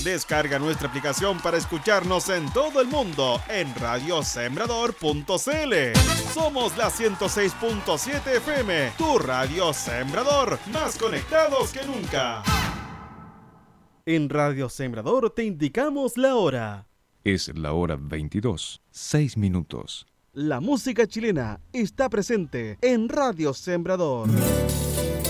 Descarga nuestra aplicación para escucharnos en todo el mundo en radiosembrador.cl. Somos la 106.7 FM, tu radio Sembrador, más conectados que nunca. En Radio Sembrador te indicamos la hora. Es la hora 22, 6 minutos. La música chilena está presente en Radio Sembrador.